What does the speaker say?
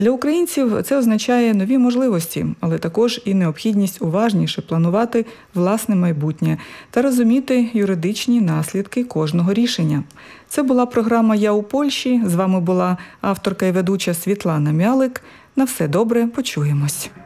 Для українців це означає нові можливості, але також і необхідність уважніше планувати власне майбутнє та розуміти юридичні наслідки кожного рішення. Це була програма «Я у Польщі». З вами була авторка і ведуча Світлана Мялик. На все добре, почуємось.